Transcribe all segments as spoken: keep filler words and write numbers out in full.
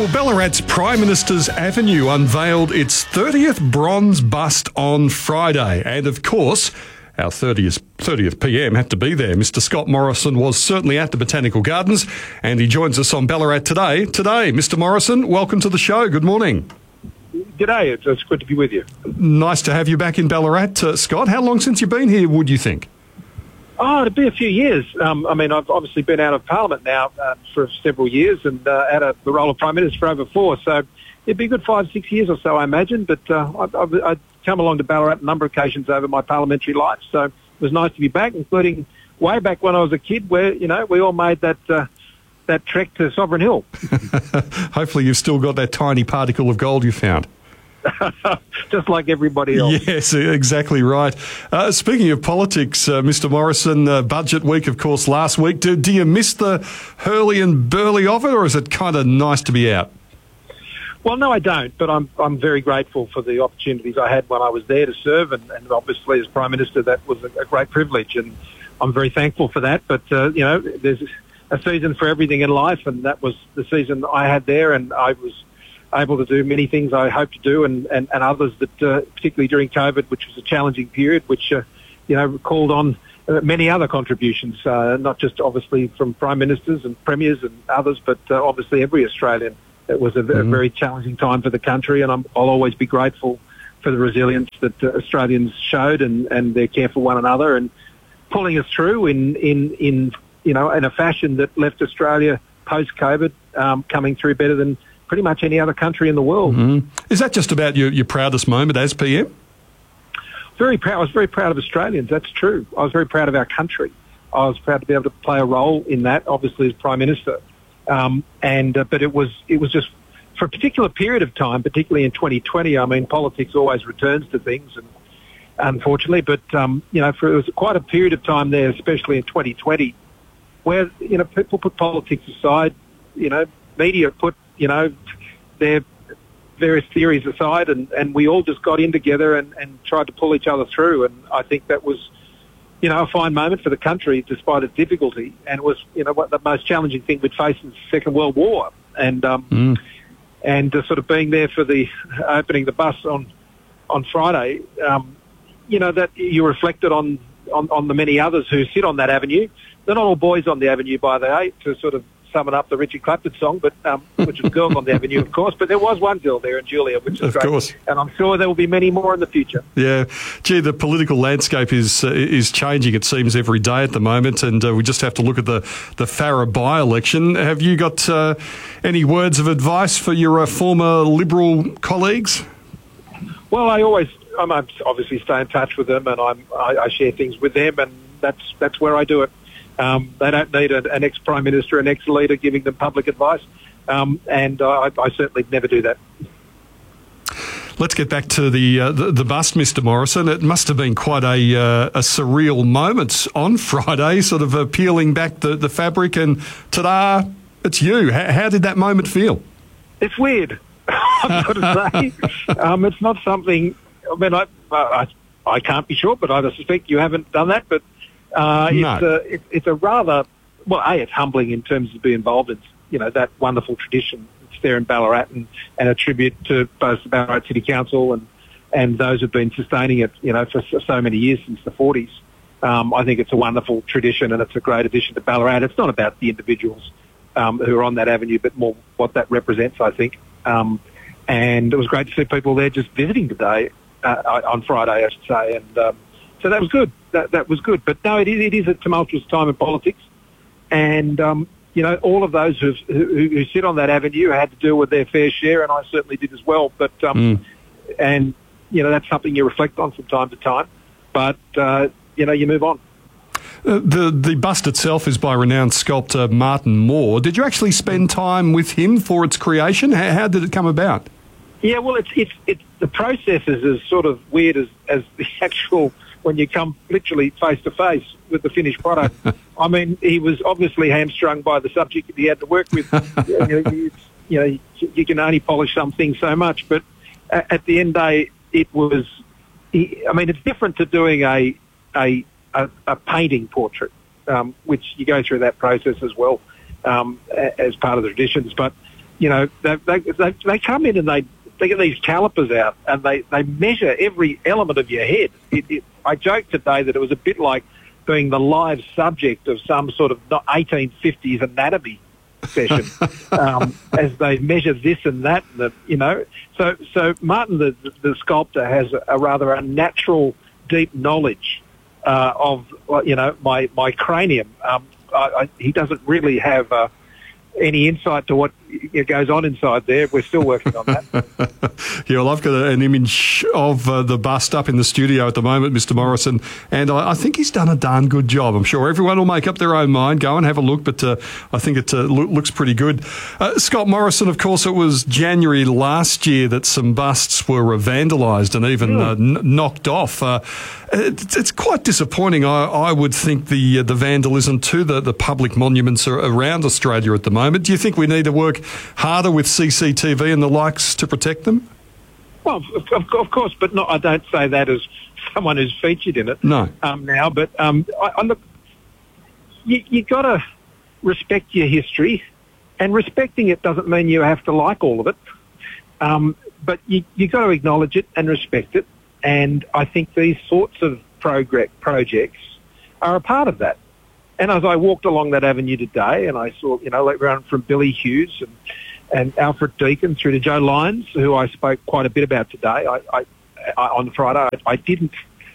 Well, Ballarat's Prime Minister's Avenue unveiled its thirtieth bronze bust on Friday. And of course, our thirtieth, thirtieth P M had to be there. Mister Scott Morrison was certainly at the Botanical Gardens, and he joins us on Ballarat Today. Today, Mister Morrison, welcome to the show. Good morning. G'day, it's, it's good to be with you. Nice to have you back in Ballarat, uh, Scott. How long since you've been here, would you think? Oh, it'd be a few years. Um, I mean, I've obviously been out of Parliament now uh, for several years and uh, out of the role of Prime Minister for over four. So it'd be a good five, six years or so, I imagine. But uh, I've, I've, I've come along to Ballarat a number of occasions over my parliamentary life. So it was nice to be back, including way back when I was a kid where, you know, we all made that uh, that trek to Sovereign Hill. Hopefully you've still got that tiny particle of gold you found. Just like everybody else. Yes, exactly right. Uh, speaking of politics, uh, Mister Morrison, uh, budget week, of course, last week. Do, do you miss the hurly and burly of it, or is it kind of nice to be out? Well, no, I don't, but I'm I'm very grateful for the opportunities I had when I was there to serve, and, and obviously as Prime Minister that was a, a great privilege, and I'm very thankful for that. But, uh, you know, there's a season for everything in life, and that was the season I had there, and I was able to do many things I hope to do, and, and, and others that, uh, particularly during COVID, which was a challenging period, which, uh, you know, called on uh, many other contributions, uh, not just obviously from Prime Ministers and Premiers and others, but uh, obviously every Australian. It was a, mm-hmm. a very challenging time for the country, and I'm, I'll always be grateful for the resilience that uh, Australians showed and, and their care for one another and pulling us through in, in, in, you know, in a fashion that left Australia post-COVID um, coming through better than pretty much any other country in the world. Mm-hmm. Is that just about your, your proudest moment as P M? Very proud. I was very proud of Australians. That's true. I was very proud of our country. I was proud to be able to play a role in that, obviously as Prime Minister. Um, and uh, but it was it was just for a particular period of time, particularly in twenty twenty. I mean, politics always returns to things, and unfortunately, but um, you know, for it was quite a period of time there, especially in twenty twenty, where you know people put politics aside, you know, media put you know, their various theories aside, and, and we all just got in together and, and tried to pull each other through. And I think that was, you know, a fine moment for the country despite its difficulty. And it was, you know, what the most challenging thing we'd faced in the Second World War. And um, mm. and uh, sort of being there for the opening the bus on on Friday, um, you know, that you reflected on, on, on the many others who sit on that avenue. They're not all boys on the avenue, by the way, to sort of summon up the Richard Clapton song, but um, which was Girls on the Avenue, of course. But there was one girl there, and Julia, which is of great. Course. And I'm sure there will be many more in the future. Yeah. Gee, the political landscape is uh, is changing, it seems, every day at the moment, and uh, we just have to look at the, the Farrer by-election. Have you got uh, any words of advice for your uh, former Liberal colleagues? Well, I always, I'm obviously stay in touch with them, and I'm, I, I share things with them, and that's that's where I do it. Um, they don't need a, an ex-Prime Minister, an ex-leader giving them public advice, um, and I, I certainly never do that. Let's get back to the, uh, the the bust, Mister Morrison. It must have been quite a uh, a surreal moment on Friday, sort of uh, peeling back the, the fabric and ta-da, it's you. How, how did that moment feel? It's weird, I've got to say. um, it's not something, I mean, I, I, I can't be sure, but I suspect you haven't done that, but Uh, no. it's, a, it, it's a rather, well, A, it's humbling in terms of being involved in, you know, that wonderful tradition. It's there in Ballarat, and, and a tribute to both the Ballarat City Council and, and those who've been sustaining it, you know, for so many years, since the forties. Um, I think it's a wonderful tradition, and it's a great addition to Ballarat. It's not about the individuals um, who are on that avenue, but more what that represents, I think. Um, and it was great to see people there just visiting today, uh, on Friday, I should say, and um, so that was good. That that was good. But no, it is, it is a tumultuous time in politics. And, um, you know, all of those who've, who, who sit on that avenue had to deal with their fair share, and I certainly did as well. But, um, mm. and, you know, that's something you reflect on from time to time. But, uh, you know, you move on. Uh, the the bust itself is by renowned sculptor Martin Moore. Did you actually spend time with him for its creation? How, how did it come about? Yeah, well, it's, it's, it's the process is as sort of weird as, as the actual... when you come literally face-to-face with the finished product. I mean, he was obviously hamstrung by the subject that he had to work with. you, know, you, you know, you can only polish some things so much, but at the end of the day, it was... He, I mean, it's different to doing a a, a, a painting portrait, um, which you go through that process as well um, as part of the traditions. But you know, they, they, they, they come in and they, they get these calipers out and they, they measure every element of your head. It, it, I joked today that it was a bit like being the live subject of some sort of eighteen fifties anatomy session, um, as they measure this and that, and the, you know. So, so Martin, the, the sculptor, has a, a rather unnatural, deep knowledge uh, of, you know, my my cranium. Um, I, I, he doesn't really have uh, any insight to what goes on inside there. We're still working on that. Yeah, well, I've got an image of uh, the bust up in the studio at the moment, Mister Morrison, and I, I think he's done a darn good job. I'm sure everyone will make up their own mind. Go and have a look, but uh, I think it uh, lo- looks pretty good. Uh, Scott Morrison, of course, it was January last year that some busts were vandalised and even mm. uh, n- knocked off. Uh, it's, it's quite disappointing, I, I would think, the uh, the vandalism to the, the public monuments are around Australia at the moment. Do you think we need to work harder with C C T V and the likes to protect them? Well, of, of course, but not, I don't say that as someone who's featured in it no. um, now. But um, I, I look, you, you got to respect your history, and respecting it doesn't mean you have to like all of it. Um, but you you got to acknowledge it and respect it. And I think these sorts of progr- projects are a part of that. And as I walked along that avenue today, and I saw, you know, like around from Billy Hughes and, and Alfred Deakin through to Joe Lyons, who I spoke quite a bit about today. I, I, I on Friday, I, I didn't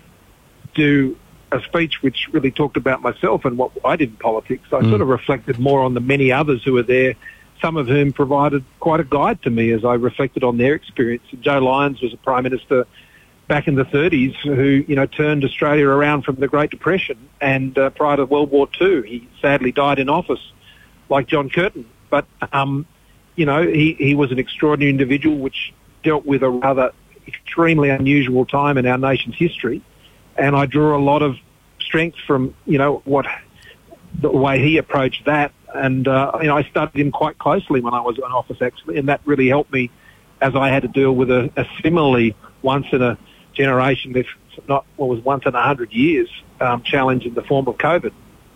do a speech which really talked about myself and what I did in politics. I mm. sort of reflected more on the many others who were there, some of whom provided quite a guide to me as I reflected on their experience. And Joe Lyons was a Prime Minister back in the thirties who, you know, turned Australia around from the Great Depression, and uh, prior to World War Two, he sadly died in office, like John Curtin. But, um, you know, he, he was an extraordinary individual which dealt with a rather extremely unusual time in our nation's history, and I draw a lot of strength from, you know, what the way he approached that, and, uh, you know, I studied him quite closely when I was in office, actually, and that really helped me as I had to deal with a, a similarly once in a generation, if not what was once in a hundred years, um, challenge in the form of COVID.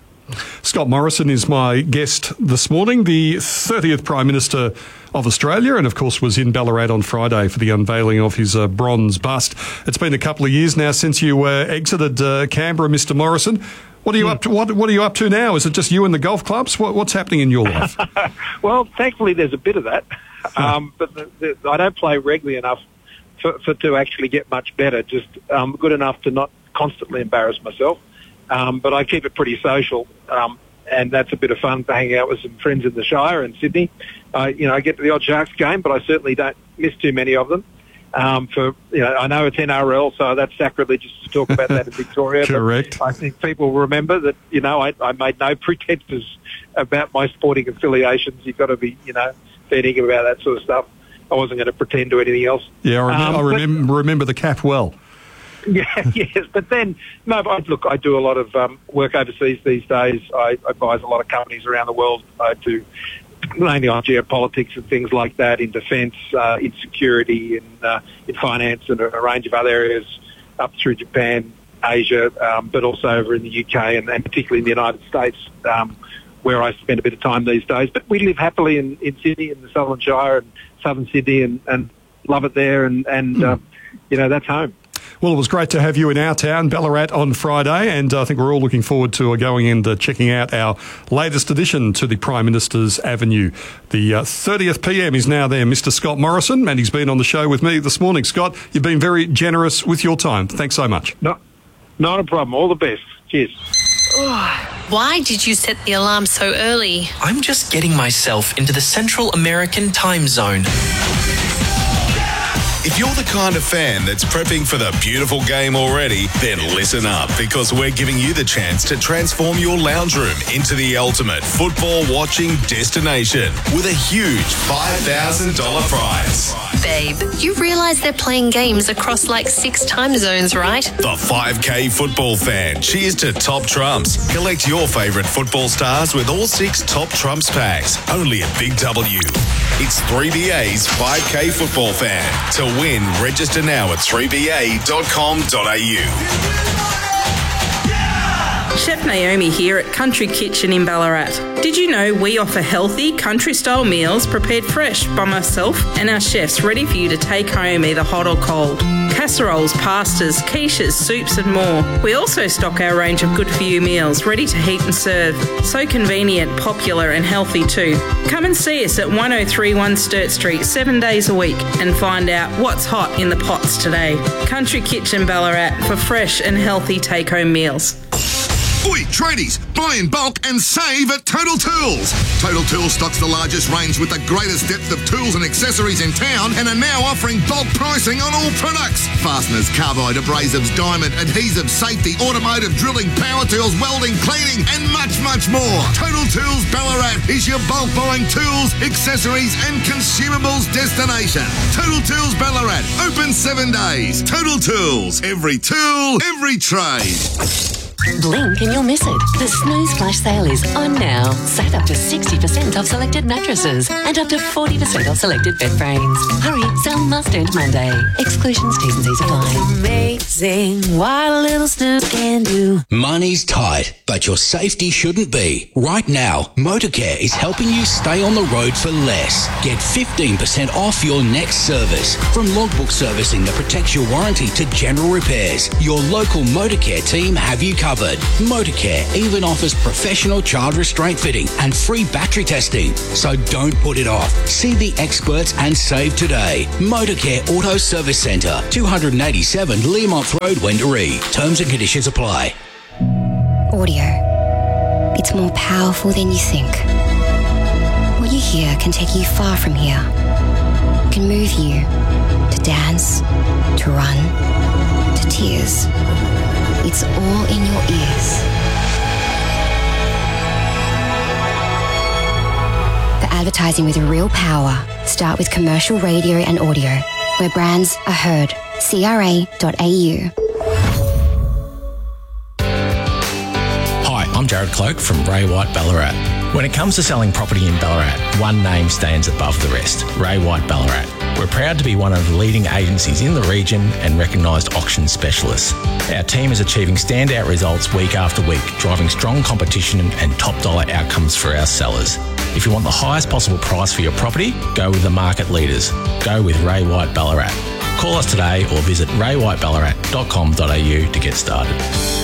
Scott Morrison is my guest this morning, the thirtieth Prime Minister of Australia, and of course was in Ballarat on Friday for the unveiling of his uh, bronze bust. It's been a couple of years now since you uh, exited uh, Canberra, Mister Morrison. What are you mm. up to? What, what are you up to now? Is it just you and the golf clubs? What, what's happening in your life? Well, thankfully there's a bit of that, um, but the, the, I don't play regularly enough For, for to actually get much better, just um, good enough to not constantly embarrass myself. Um, but I keep it pretty social, um, and that's a bit of fun to hang out with some friends in the Shire and Sydney. Uh, you know, I get to the odd Sharks game, but I certainly don't miss too many of them. Um, for you know, I know it's N R L, so that's sacrilegious to talk about that in Victoria. Correct. But I think people remember that, you know, I, I made no pretenses about my sporting affiliations. You've got to be, you know, thinking about that sort of stuff. I wasn't going to pretend to anything else. Yeah, I, rem- um, I remember, but, remember the cap well. Yeah, yes. But then, no, but look, I do a lot of um, work overseas these days. I advise a lot of companies around the world. I do mainly on geopolitics and things like that, in defence, uh, in security, in, uh, in finance, and a, a range of other areas up through Japan, Asia, um, but also over in the U K and, and particularly in the United States, um, where I spend a bit of time these days. But we live happily in, in Sydney, in the Southern Shire, and Southern Sydney, and, and love it there, and, and mm. uh, you know, that's home. Well, it was great to have you in our town, Ballarat, on Friday, and I think we're all looking forward to going and uh, checking out our latest addition to the Prime Minister's Avenue. The uh, thirtieth P M is now there, Mister Scott Morrison, and he's been on the show with me this morning. Scott, you've been very generous with your time. Thanks so much. No, not a problem. All the best. Cheers. Why did you set the alarm so early? I'm just getting myself into the Central American time zone. If you're the kind of fan that's prepping for the beautiful game already, then listen up, because we're giving you the chance to transform your lounge room into the ultimate football watching destination with a huge five thousand dollars prize. Babe, you realise they're playing games across like six time zones, right? The five K football fan. Cheers to Top Trumps. Collect your favourite football stars with all six Top Trumps packs. Only at Big W. It's three B A's five K football fan. To win, register now at three b a dot com dot a u. Chef Naomi here at Country Kitchen in Ballarat. Did you know we offer healthy, country-style meals prepared fresh by myself and our chefs ready for you to take home either hot or cold? Casseroles, pastas, quiches, soups and more. We also stock our range of good-for-you meals ready to heat and serve. So convenient, popular and healthy too. Come and see us at one oh three one Sturt Street seven days a week and find out what's hot in the pots today. Country Kitchen Ballarat for fresh and healthy take-home meals. Oi, tradies, buy in bulk and save at Total Tools. Total Tools stocks the largest range with the greatest depth of tools and accessories in town and are now offering bulk pricing on all products. Fasteners, carbide, abrasives, diamond, adhesives, safety, automotive, drilling, power tools, welding, cleaning and much, much more. Total Tools Ballarat is your bulk buying tools, accessories and consumables destination. Total Tools Ballarat, open seven days. Total Tools, every tool, every trade. Blink and you'll miss it. The Snooze Flash Sale is on now. Save up to sixty percent off selected mattresses and up to forty percent off selected bed frames. Hurry, sale must end Monday. Exclusions, T's and C's apply. Amazing what a little snooze can do. Money's tight, but your safety shouldn't be. Right now, Motorcare is helping you stay on the road for less. Get fifteen percent off your next service. From logbook servicing that protects your warranty to general repairs, your local Motorcare team have you covered. Motorcare even offers professional child restraint fitting and free battery testing. So don't put it off. See the experts and save today. Motorcare Auto Service Centre, two eighty-seven Learmonth Road, Wendouree. Terms and conditions apply. Audio. It's more powerful than you think. What you hear can take you far from here. It can move you to dance, to run, to tears. It's all in your ears. For advertising with real power, start with commercial radio and audio, where brands are heard. C R A dot A U. Hi, I'm Jared Cloak from Ray White Ballarat. When it comes to selling property in Ballarat, one name stands above the rest, Ray White Ballarat. We're proud to be one of the leading agencies in the region and recognised auction specialists. Our team is achieving standout results week after week, driving strong competition and top dollar outcomes for our sellers. If you want the highest possible price for your property, go with the market leaders. Go with Ray White Ballarat. Call us today or visit ray white ballarat dot com dot a u to get started.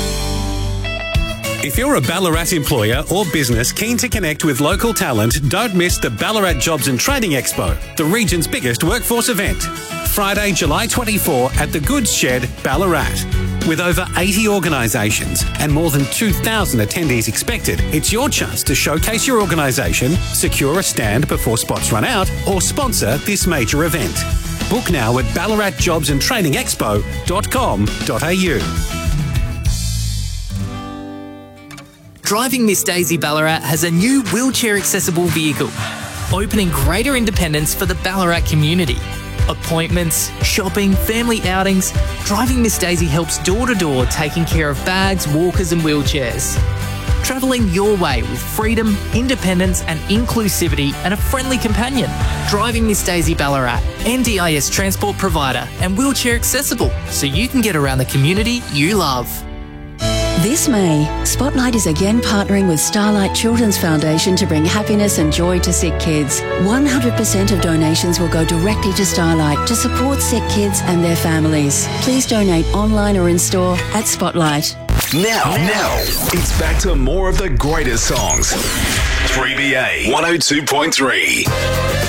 If you're a Ballarat employer or business keen to connect with local talent, don't miss the Ballarat Jobs and Training Expo, the region's biggest workforce event. Friday, July twenty-fourth at the Goods Shed, Ballarat. With over eighty organisations and more than two thousand attendees expected, it's your chance to showcase your organisation, secure a stand before spots run out, or sponsor this major event. Book now at ballarat jobs and training expo dot com dot a u. Driving Miss Daisy Ballarat has a new wheelchair-accessible vehicle, opening greater independence for the Ballarat community. Appointments, shopping, family outings, Driving Miss Daisy helps door-to-door taking care of bags, walkers and wheelchairs. Travelling your way with freedom, independence and inclusivity and a friendly companion. Driving Miss Daisy Ballarat, N D I S transport provider and wheelchair accessible so you can get around the community you love. This May, Spotlight is again partnering with Starlight Children's Foundation to bring happiness and joy to sick kids. one hundred percent of donations will go directly to Starlight to support sick kids and their families. Please donate online or in store at Spotlight. Now, now, it's back to more of the greatest songs. three B A one oh two point three.